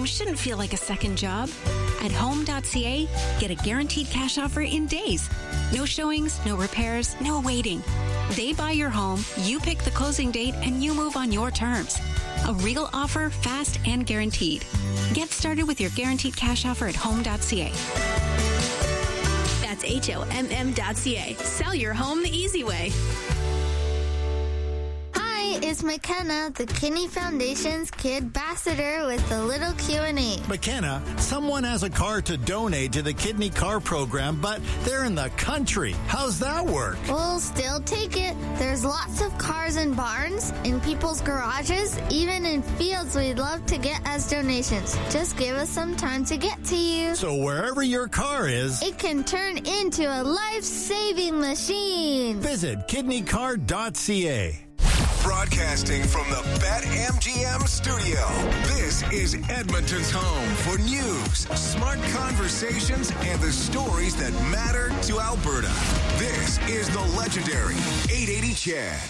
home shouldn't feel like a second job. At home.ca, get a guaranteed cash offer in days. No showings, no repairs, no waiting. They buy your home, you pick the closing date, and you move on your terms. A real offer, fast and guaranteed. Get started with your guaranteed cash offer at home.ca. That's HOMM.ca. Sell your home the easy way. Hi, it's McKenna, the Kidney Foundation's Kid Ambassador with a little Q&A. McKenna, someone has a car to donate to the Kidney Car Program, but they're in the country. How's that work? We'll still take it. There's lots of cars in barns, in people's garages, even in fields we'd love to get as donations. Just give us some time to get to you. So wherever your car is, it can turn into a life-saving machine. Visit kidneycar.ca. Broadcasting from the BetMGM studio, this is Edmonton's home for news, smart conversations, and the stories that matter to Alberta. This is the legendary 880 Chad.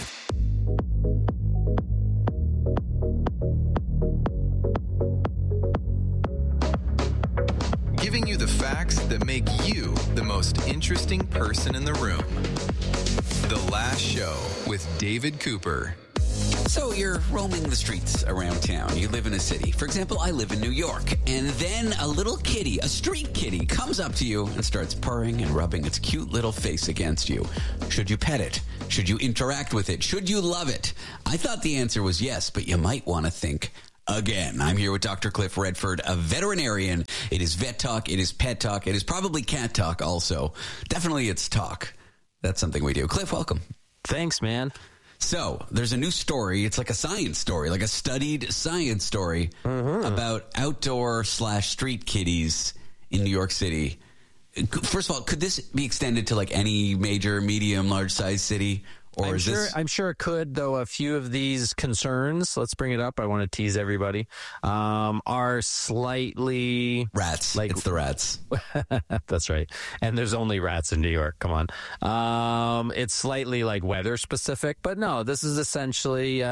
Giving you the facts that make you the most interesting person in the room. The Last Show with David Cooper. So you're roaming the streets around town. You live in a city. For example, I live in New York. And then a little kitty, a street kitty, comes up to you and starts purring and rubbing its cute little face against you. Should you pet it? Should you interact with it? Should you love it? I thought the answer was yes, but you might want to think again. I'm here with Dr. Cliff Redford, a veterinarian. It is vet talk. It is pet talk. It is probably cat talk also. Definitely it's talk. That's something we do. Cliff, welcome. Thanks, man. So there's a new story. It's like a science story, like a studied science story about outdoor/street kitties in New York City. First of all, could this be extended to like any major, medium, large size city? Or I'm sure it could, though a few of these concerns, let's bring it up, I want to tease everybody, are slightly... Rats. Like, it's the rats. That's right. And there's only rats in New York. Come on. It's slightly like weather specific, but no, this is essentially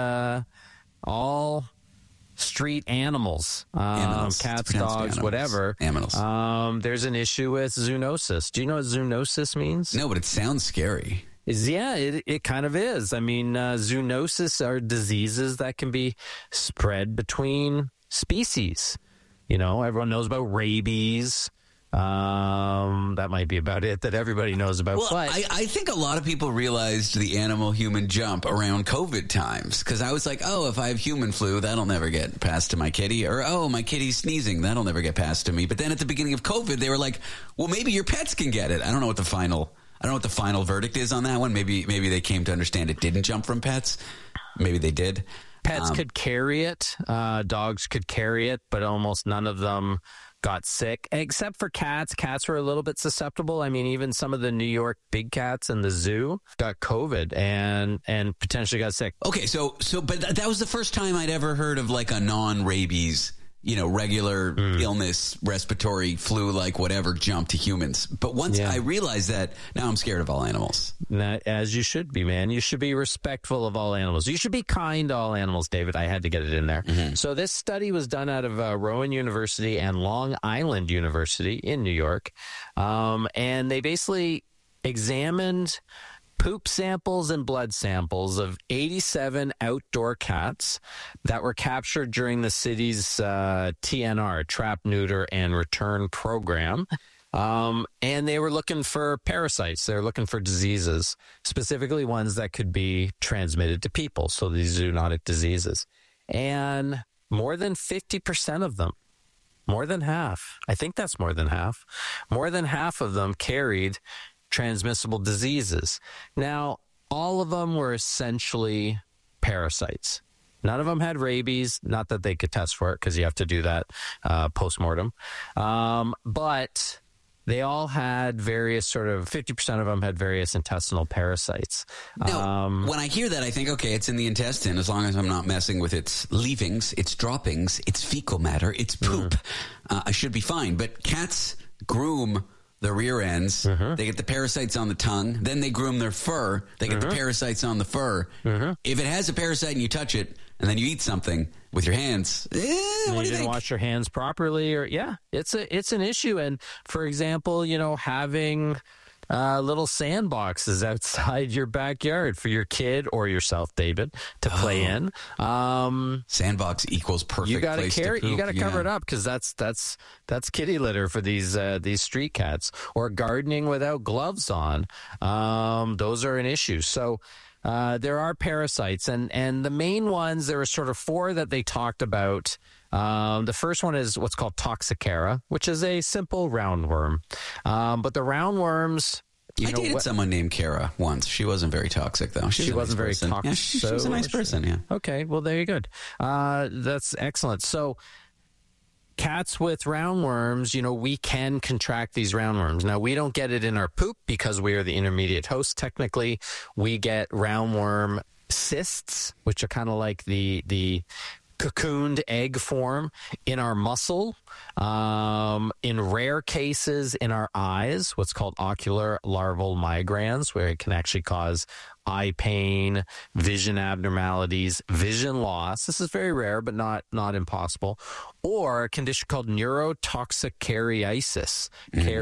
all street animals. Cats, dogs, animals. Whatever. Animals. There's an issue with zoonosis. Do you know what zoonosis means? No, but it sounds scary. Yeah, it kind of is. I mean, zoonosis are diseases that can be spread between species. You know, everyone knows about rabies. That might be about it that everybody knows about. Well, but I think a lot of people realized the animal-human jump around COVID times, because I was like, oh, if I have human flu, that'll never get passed to my kitty. Or, oh, my kitty's sneezing, that'll never get passed to me. But then at the beginning of COVID, they were like, well, maybe your pets can get it. I don't know what the final verdict is on that one. Maybe they came to understand it didn't jump from pets. Maybe they did. Pets could carry it. Dogs could carry it, but almost none of them got sick, except for cats. Cats were a little bit susceptible. I mean, even some of the New York big cats in the zoo got COVID and potentially got sick. Okay, but that was the first time I'd ever heard of like a non-rabies, regular illness, respiratory flu, like whatever, jump to humans. But once I realized that, now I'm scared of all animals. As you should be, man. You should be respectful of all animals. You should be kind to all animals, David. I had to get it in there. Mm-hmm. So this study was done out of Rowan University and Long Island University in New York. And they basically examined poop samples and blood samples of 87 outdoor cats that were captured during the city's TNR, Trap, Neuter, and Return program. And they were looking for parasites. They were looking for diseases, specifically ones that could be transmitted to people, so these zoonotic diseases. And more than 50% of them, more than half, I think that's more than half of them carried transmissible diseases. Now, all of them were essentially parasites. None of them had rabies, not that they could test for it because you have to do that post-mortem. But they all had various 50% of them had various intestinal parasites. Now, when I hear that, I think, okay, it's in the intestine as long as I'm not messing with its leavings, its droppings, its fecal matter, its poop. I should be fine. But cats groom the rear ends. They get the parasites on the tongue. Then they groom their fur. They get the parasites on the fur. If it has a parasite and you touch it and then you eat something, with your hands. What do you didn't think? wash your hands properly, or it's an issue. And for example, having little sandboxes outside your backyard for your kid or yourself, David, to play in. Sandbox equals perfect. You got to place carry. to poop. You got to cover it up because that's kitty litter for these street cats. Or gardening without gloves on. Those are an issue. So. There are parasites, and the main ones, there are sort of 4 that they talked about. The first one is what's called Toxocara, which is a simple roundworm. But the roundworms... I dated someone named Kara once. She wasn't very toxic, though. She wasn't very toxic. Yeah, she was a nice person, yeah. Okay, well, there you go. That's excellent. So... cats with roundworms, we can contract these roundworms. Now, we don't get it in our poop because we are the intermediate host. Technically, we get roundworm cysts, which are kind of like the cocooned egg form in our muscle. In rare cases, in our eyes, what's called ocular larval migrans, where it can actually cause eye pain, vision abnormalities, vision loss. This is very rare, but not impossible. Or a condition called neurotoxicariasis.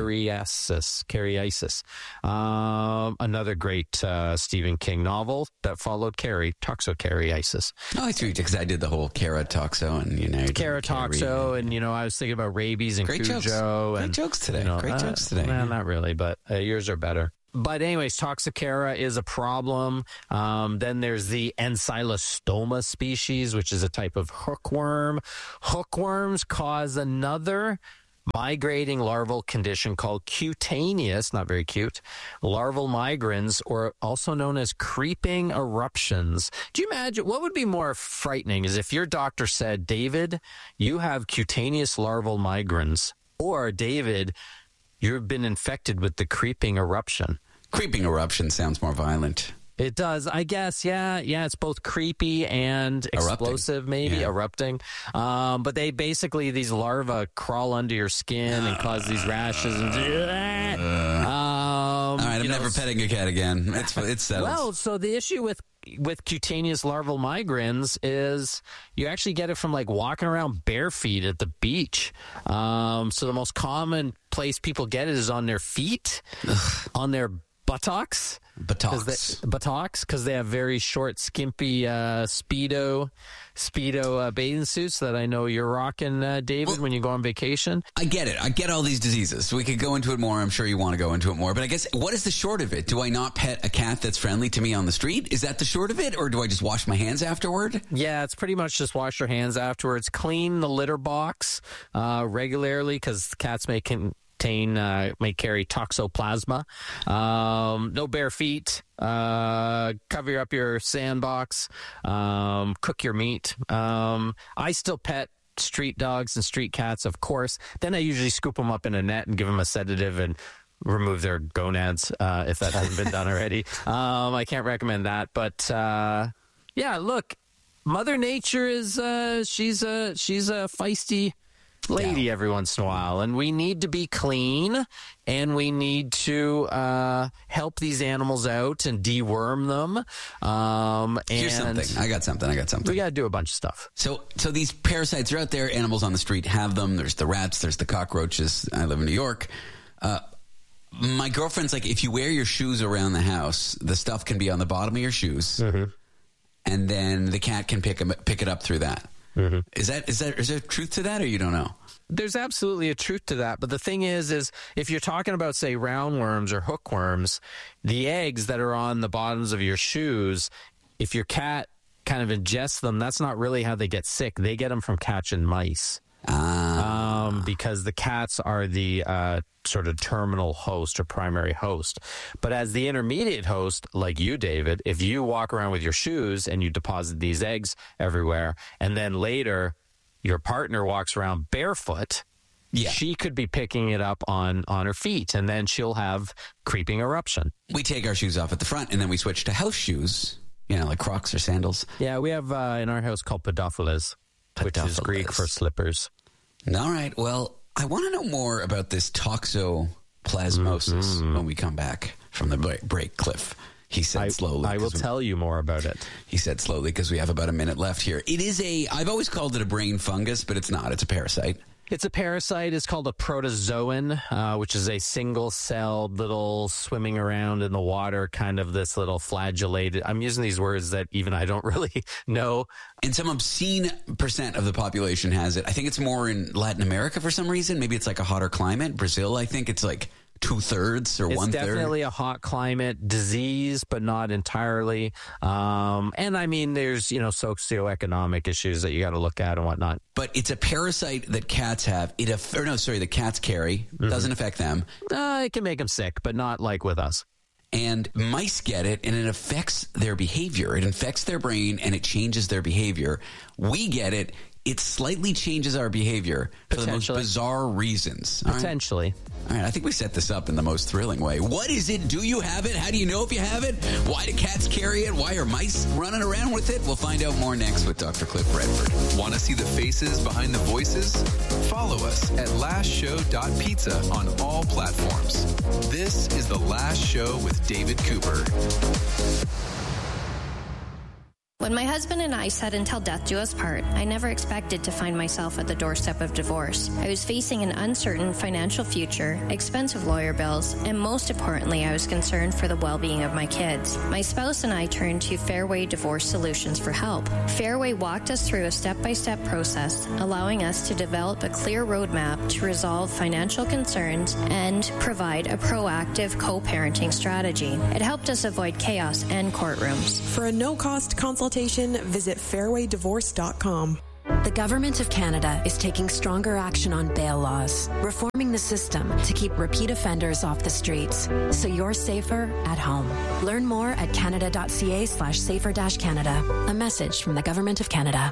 Cariasis. Another great Stephen King novel that followed Carrie, Toxocariasis. Oh, I see, because I did the whole Caratoxo and Caratoxo, and I was thinking about rabies and Great Cujo. Jokes. And, Great jokes today. Great jokes today. Not really, but yours are better. But anyways, Toxocara is a problem. Then there's the Ancylostoma species, which is a type of hookworm. Hookworms cause another migrating larval condition called cutaneous, not very cute, larval migrans, or also known as creeping eruptions. Do you imagine what would be more frightening is if your doctor said, David, you have cutaneous larval migrans, or David, you've been infected with the creeping eruption. Creeping eruption sounds more violent. It does, I guess. Yeah. It's both creepy and explosive, erupting. But they basically, these larvae crawl under your skin and cause these rashes. And, all right, I'm never petting a cat again. It's settled. Well, so the issue with cutaneous larval migrans is you actually get it from like walking around bare feet at the beach. So the most common place people get it is on their feet, on their buttocks, because they have very short, skimpy Speedo bathing suits that I know you're rocking, David, when you go on vacation. I get it. I get all these diseases. We could go into it more. I'm sure you want to go into it more. But I guess, what is the short of it? Do I not pet a cat that's friendly to me on the street? Is that the short of it? Or do I just wash my hands afterward? Yeah, it's pretty much just wash your hands afterwards. Clean the litter box regularly, because cats may carry toxoplasma. No bare feet. Cover up your sandbox. Cook your meat. I still pet street dogs and street cats, of course. Then I usually scoop them up in a net and give them a sedative and remove their gonads if that hasn't been done already. I can't recommend that. But yeah, look, Mother Nature is she's a feisty lady every once in a while, and we need to be clean, and we need to help these animals out and deworm them. Here's something. I got something. We got to do a bunch of stuff. So these parasites are out there. Animals on the street have them. There's the rats. There's the cockroaches. I live in New York. My girlfriend's like, if you wear your shoes around the house, the stuff can be on the bottom of your shoes, and then the cat can pick it up through that. Mm-hmm. Is there truth to that, or you don't know? There's absolutely a truth to that. But the thing is if you're talking about, say, roundworms or hookworms, the eggs that are on the bottoms of your shoes, if your cat kind of ingests them, that's not really how they get sick. They get them from catching mice. Because the cats are the sort of terminal host or primary host. But as the intermediate host, like you, David, if you walk around with your shoes and you deposit these eggs everywhere, and then later your partner walks around barefoot, she could be picking it up on her feet, and then she'll have creeping eruption. We take our shoes off at the front, and then we switch to house shoes, like Crocs or sandals. Yeah, we have in our house called pedophiles, which is Greek for slippers. All right. Well, I want to know more about this toxoplasmosis when we come back from the break, Cliff. He said slowly. I will tell you more about it. He said slowly because we have about a minute left here. It is I've always called it a brain fungus, but it's not. It's a parasite. It's a parasite. It's called a protozoan, which is a single-celled little swimming around in the water, kind of this little flagellated. I'm using these words that even I don't really know. And some obscene percent of the population has it. I think it's more in Latin America for some reason. Maybe it's like a hotter climate. Brazil, I think it's like 2/3 or 1/3. It's definitely a hot climate disease, but not entirely. And I mean, there's, socioeconomic issues that you got to look at and whatnot. But it's a parasite that cats have. The cats carry. Doesn't affect them. It can make them sick, but not like with us. And mice get it, and it affects their behavior. It infects their brain, and it changes their behavior. We get it. It slightly changes our behavior for the most bizarre reasons. Potentially. All right, I think we set this up in the most thrilling way. What is it? Do you have it? How do you know if you have it? Why do cats carry it? Why are mice running around with it? We'll find out more next with Dr. Cliff Redford. Want to see the faces behind the voices? Follow us at lastshow.pizza on all platforms. This is The Last Show with David Cooper. When my husband and I said until death do us part, I never expected to find myself at the doorstep of divorce. I was facing an uncertain financial future, expensive lawyer bills, and most importantly, I was concerned for the well-being of my kids. My spouse and I turned to Fairway Divorce Solutions for help. Fairway walked us through a step-by-step process, allowing us to develop a clear roadmap to resolve financial concerns and provide a proactive co-parenting strategy. It helped us avoid chaos and courtrooms. For a no-cost consultation, visit fairwaydivorce.com. The Government of Canada is taking stronger action on bail laws, reforming the system to keep repeat offenders off the streets, so you're safer at home. Learn more at canada.ca/safer-canada. A message from the Government of Canada.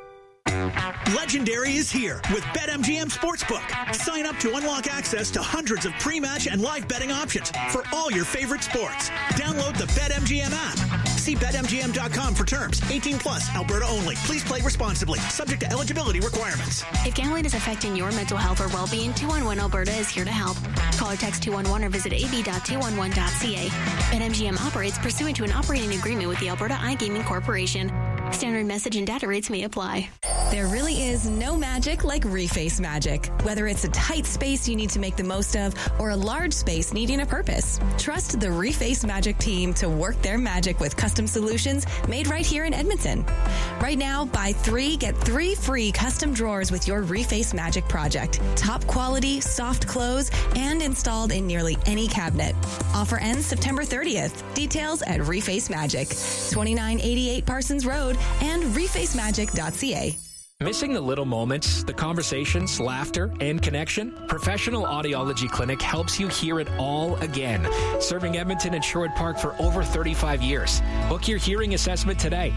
Legendary is here with BetMGM Sportsbook. Sign up to unlock access to hundreds of pre-match and live betting options for all your favorite sports. Download the BetMGM app. See BetMGM.com for terms. 18 plus, Alberta only. Please play responsibly. Subject to eligibility requirements. If gambling is affecting your mental health or well-being, 211 Alberta is here to help. Call or text 211 or visit ab.211.ca. BetMGM operates pursuant to an operating agreement with the Alberta iGaming Corporation. Standard message and data rates may apply. There really is no magic like Reface magic. Whether it's a tight space you need to make the most of or a large space needing a purpose, trust the Reface Magic team to work their magic with custom solutions made right here in Edmonton. Right now, buy 3, get 3 free custom drawers with your Reface Magic project. Top quality, soft close, and installed in nearly any cabinet. Offer ends September 30th. Details at Reface Magic, 2988 Parsons Road and refacemagic.ca. Missing the little moments, the conversations, laughter, and connection? Professional Audiology Clinic helps you hear it all again. Serving Edmonton and Sherwood Park for over 35 years. Book your hearing assessment today,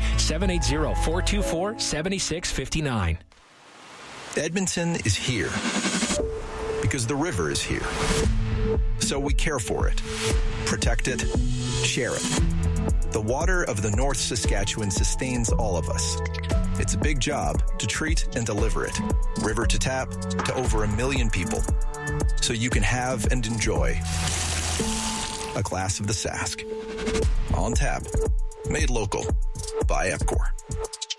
780-424-7659. Edmonton is here because the river is here. So we care for it, protect it, share it. The water of the North Saskatchewan sustains all of us. It's a big job to treat and deliver it, river to tap, to over 1 million people, so you can have and enjoy a glass of the Sask. On tap, made local by Epcor.